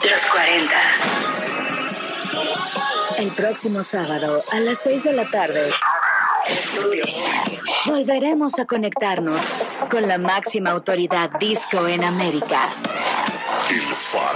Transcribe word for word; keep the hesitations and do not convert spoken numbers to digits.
Los cuarenta. El próximo sábado a las seis de la tarde volveremos a conectarnos con la máxima autoridad disco en América.